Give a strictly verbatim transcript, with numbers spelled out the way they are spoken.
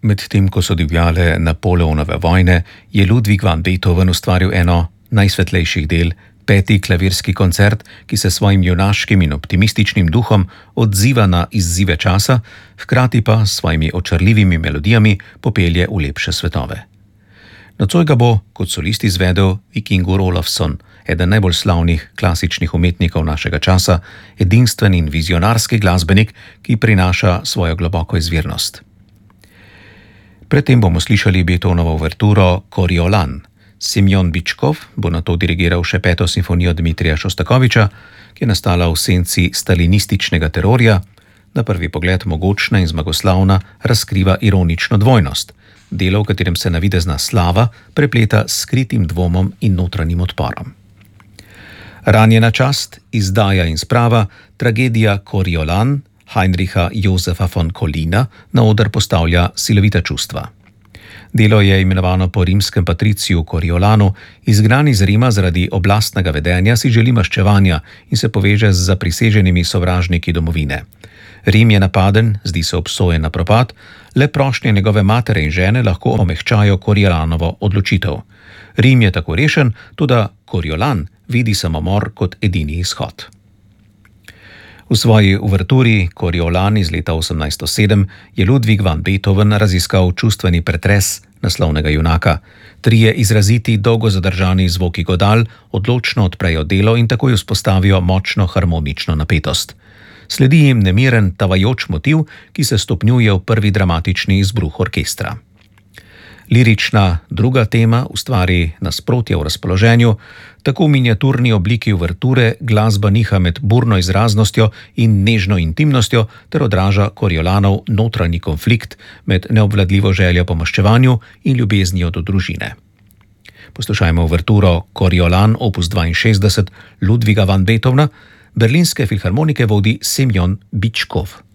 Medtem ko so divjale Napoleonove vojne, je Ludwig van Beethoven ustvaril eno najsvetlejših del, peti klavirski koncert, ki se svojim junaškim in optimističnim duhom odziva na izzive časa, hkrati pa s svojimi očarljivimi melodijami popelje v lepše svetove. Nocoj ga bo kot solist izvedel Vikingur Olafsson, eden najbolj slavnih klasičnih umetnikov našega časa, edinstven in vizionarski glasbenik, ki prinaša svojo globoko izvirnost. Predtem bomo slišali Beethovnovo uverturo Koriolan. Semjon Bičkov bo nato dirigiral še peto simfonijo Dmitrija Šostakoviča, ki je nastala v senci stalinističnega terorja, na prvi pogled mogočna in zmagoslavna, razkriva ironično dvojnost. Delo, v katerem se navidezna slava prepleta s skritim dvomom in notranjim odporom. Ranjena čast, izdaja in sprava, tragedija Koriolan Heinricha Josefa von Collina na oder postavlja silovita čustva. Delo je imenovano po rimskem patriciju Koriolanu, izgnan iz Rima zaradi oblastnega vedenja si želi maščevanja in se poveže z zapriseženimi sovražniki domovine. Rim je napaden, zdi se obsojen na propad, le prošnje njegove matere in žene lahko omehčajo Koriolanovo odločitev. Rim je tako rešen, toda Koriolan vidi samomor kot edini izhod. V svoji uverturi Koriolan iz leta osemnajststo sedem je Ludwig van Beethoven raziskal čustveni pretres naslovnega junaka. Trije izraziti, dolgo zadržani zvoki godal odločno odprejo delo in takoj vzpostavijo močno harmonično napetost. Sledi jim nemiren, tavajoč motiv, ki se stopnjuje v prvi dramatični izbruh orkestra. Lirična druga tema ustvari nasprotje v razpoloženju, tako v miniaturni obliki uverture glasba niha med burno izraznostjo in nežno intimnostjo ter odraža Koriolanov notranji konflikt med neobvladljivo željo po maščevanju in ljubeznijo do družine. Poslušajmo uverturo Koriolan opus dvainšestdeset Ludwiga van Beethovna, berlinske filharmonike vodi Semjon Bičkov.